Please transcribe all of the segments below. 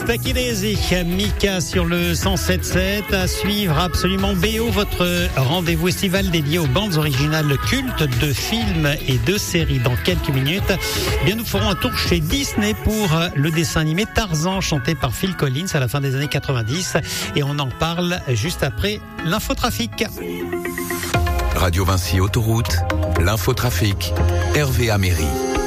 Taquinesi, Mika sur le 107.7. À suivre absolument BO, votre rendez-vous estival dédié aux bandes originales cultes de films et de séries. Dans quelques minutes, bien, nous ferons un tour chez Disney pour le dessin animé Tarzan, chanté par Phil Collins à la fin des années 90. Et on en parle juste après l'infotrafic. Radio Vinci Autoroute, l'infotrafic, Hervé Améry.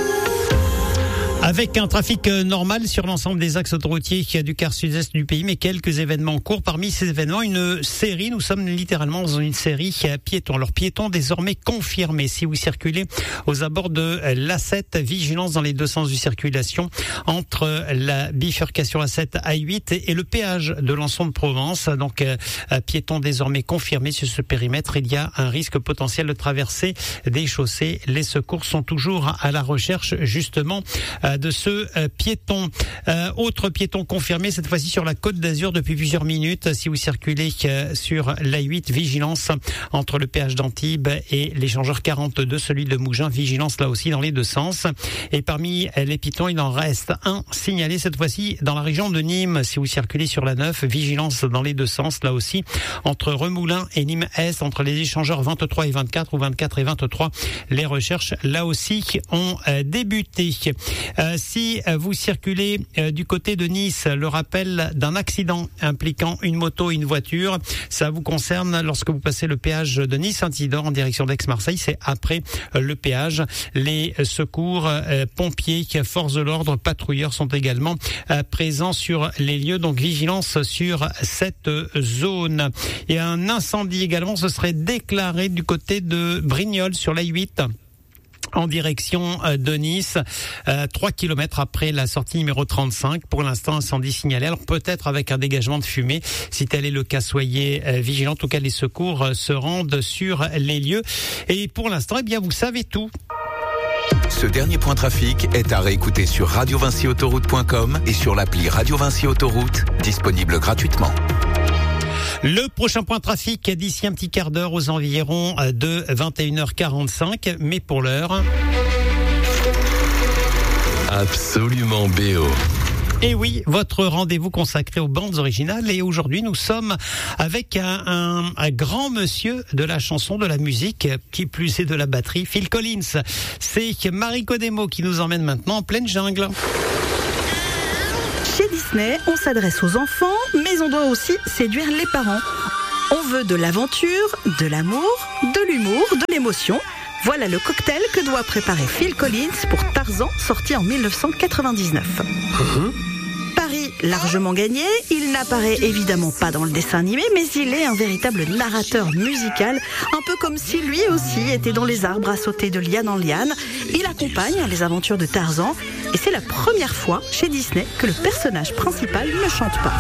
Avec un trafic normal sur l'ensemble des axes autoroutiers du quart sud-est du pays, mais quelques événements en cours. Parmi ces événements, une série. Nous sommes littéralement dans une série piéton. Alors, piéton désormais confirmé. Si vous circulez aux abords de l'A7, vigilance dans les deux sens de circulation entre la bifurcation A7 A8 et le péage de Lançon de Provence. Donc, piéton désormais confirmé sur ce périmètre. Il y a un risque potentiel de traversée des chaussées. Les secours sont toujours à la recherche, justement, de ce piéton. Autre piéton confirmé, cette fois-ci sur la Côte d'Azur depuis plusieurs minutes. Si vous circulez sur l'A8, vigilance entre le péage d'Antibes et l'échangeur 42, celui de Mougins, vigilance là aussi dans les deux sens. Et parmi les piétons, il en reste un signalé cette fois-ci dans la région de Nîmes. Si vous circulez sur la 9, vigilance dans les deux sens là aussi entre Remoulins et Nîmes-Est, entre les échangeurs 23 et 24 ou 24 et 23. Les recherches là aussi ont débuté. Si vous circulez du côté de Nice, le rappel d'un accident impliquant une moto et une voiture, ça vous concerne lorsque vous passez le péage de Nice-Saint-Isidore en direction d'Aix-Marseille, c'est après le péage. Les secours, pompiers, forces de l'ordre, patrouilleurs sont également présents sur les lieux, donc vigilance sur cette zone. Et un incendie également se serait déclaré du côté de Brignoles sur l'A8. En direction de Nice, 3 kilomètres après la sortie numéro 35. Pour l'instant, incendie signalé. Alors peut-être avec un dégagement de fumée. Si tel est le cas, soyez vigilants. En tout cas, les secours se rendent sur les lieux. Et pour l'instant, eh bien, vous savez tout. Ce dernier point trafic est à réécouter sur radiovinciautoroute.com et sur l'appli Radio Vinci Autoroute, disponible gratuitement. Le prochain point trafic d'ici un petit quart d'heure aux environs de 21h45. Mais pour l'heure... Absolument BO. Et oui, votre rendez-vous consacré aux bandes originales. Et aujourd'hui, nous sommes avec un grand monsieur de la chanson, de la musique, qui plus est de la batterie, Phil Collins. C'est Mariko Demo qui nous emmène maintenant en pleine jungle. Chez Disney, on s'adresse aux enfants, mais on doit aussi séduire les parents. On veut de l'aventure, de l'amour, de l'humour, de l'émotion. Voilà le cocktail que doit préparer Phil Collins pour Tarzan, sorti en 1999. Pari largement gagné, il n'apparaît évidemment pas dans le dessin animé, mais il est un véritable narrateur musical, un peu comme si lui aussi était dans les arbres à sauter de liane en liane. Il accompagne les aventures de Tarzan, et c'est la première fois chez Disney que le personnage principal ne chante pas.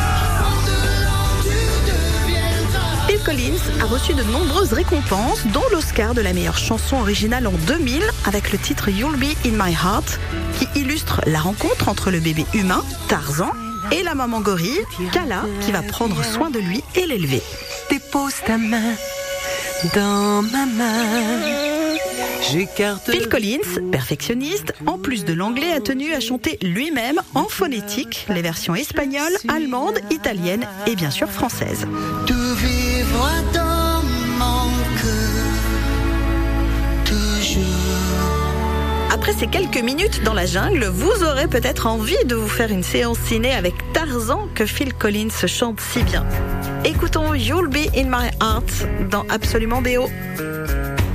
Phil Collins a reçu de nombreuses récompenses, dont l'Oscar de la meilleure chanson originale en 2000, avec le titre You'll Be in My Heart, qui illustre la rencontre entre le bébé humain, Tarzan, et la maman gorille, Kala, qui va prendre soin de lui et l'élever. Dépose ta main dans ma main. Phil Collins, perfectionniste, en plus de l'anglais, a tenu à chanter lui-même en phonétique les versions espagnoles, allemandes, italiennes et bien sûr françaises. Tout vivre dans mon cœur, toujours. Après ces quelques minutes dans la jungle, vous aurez peut-être envie de vous faire une séance ciné avec Tarzan que Phil Collins chante si bien. Écoutons You'll Be in My Heart dans Absolument BO.